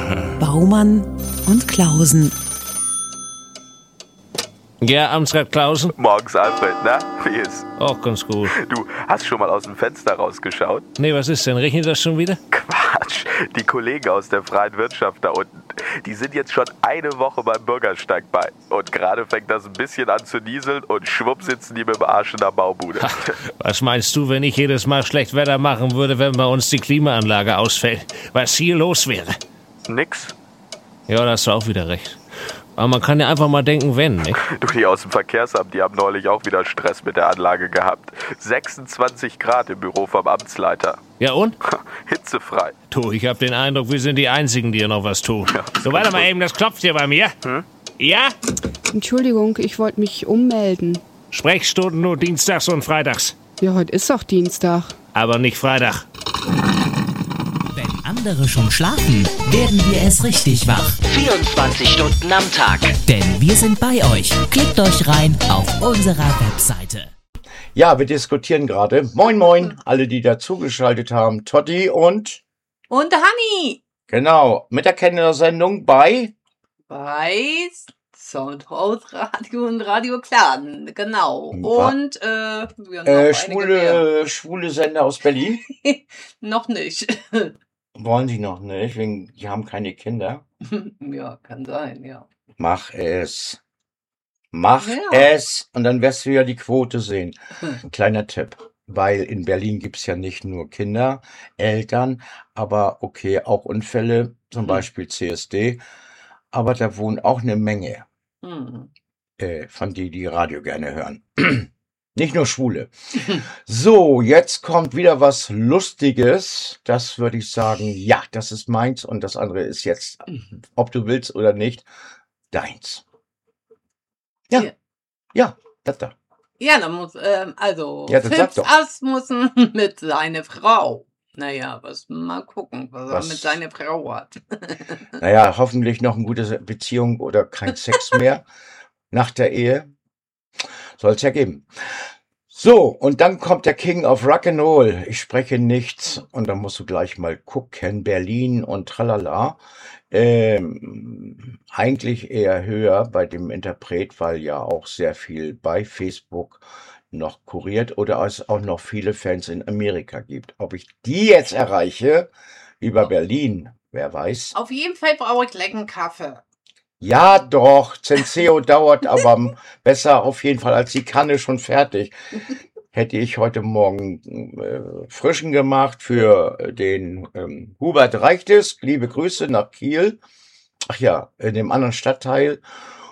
Baumann und Klausen. Ja, Amtsrat Klausen? Morgens, Alfred, na? Wie ist? Auch ganz gut. Du, hast schon mal aus dem Fenster rausgeschaut? Nee, was ist denn? Regnet das schon wieder? Quatsch, die Kollegen aus der freien Wirtschaft da unten, die sind jetzt schon eine Woche beim Bürgersteig bei. Und gerade fängt das ein bisschen an zu nieseln und schwupp sitzen die mit dem Arsch in der Baubude. Was meinst du, wenn ich jedes Mal schlecht Wetter machen würde, wenn bei uns die Klimaanlage ausfällt? Was hier los wäre? Nix? Ja, da hast du auch wieder recht. Aber man kann ja einfach mal denken, wenn, nicht? Du, die aus dem Verkehrsamt, die haben neulich auch wieder Stress mit der Anlage gehabt. 26 Grad im Büro vom Amtsleiter. Ja und? Hitzefrei. Du, ich hab den Eindruck, wir sind die Einzigen, die hier noch was tun. Ja, so, warte mal eben, das klopft hier bei mir. Ja? Entschuldigung, ich wollte mich ummelden. Sprechstunden nur dienstags und freitags. Ja, heute ist doch Dienstag. Aber nicht Freitag. Wenn andere schon schlafen, werden wir erst richtig wach. 24 Stunden am Tag. Denn wir sind bei euch. Klickt euch rein auf unserer Webseite. Ja, wir diskutieren gerade. Moin, moin, alle, die dazugeschaltet haben. Totti und Hanni genau, mit der Kennersendung bei Soundhaus Radio und Radio Kladen, genau. Und wir noch schwule Sender aus Berlin. noch nicht. Wollen sie noch nicht, wegen die haben keine Kinder. Ja, kann sein, ja. Mach es. Ja. Es. Und dann wirst du ja die Quote sehen. Kleiner Tipp. Weil in Berlin gibt's ja nicht nur Kinder, Eltern, aber okay, auch Unfälle, zum Beispiel CSD. Aber da wohnen auch eine Menge von die Radio gerne hören. Nicht nur Schwule. So, jetzt kommt wieder was Lustiges. Das würde ich sagen, ja, das ist meins und das andere ist jetzt, ob du willst oder nicht, deins. Ja, ja, das da. Ja, dann muss, Ja, das Fips sag doch. Asmussen mit seiner Frau. Naja, mal gucken, was er mit seiner Frau hat. Naja, hoffentlich noch eine gute Beziehung oder kein Sex mehr nach der Ehe. Soll's ja geben. So, und dann kommt der King of Rock'n'Roll. Ich spreche nichts und dann musst du gleich mal gucken. Berlin und tralala. Eigentlich eher höher bei dem Interpret, weil ja auch sehr viel bei Facebook noch kuriert oder es auch noch viele Fans in Amerika gibt. Ob ich die jetzt erreiche über Berlin, wer weiß. Auf jeden Fall brauche ich leckeren Kaffee. Ja, doch. Senseo dauert aber besser auf jeden Fall als die Kanne schon fertig. Hätte ich heute Morgen frischen gemacht für den Hubert Reichtes. Liebe Grüße nach Kiel. Ach ja, in dem anderen Stadtteil.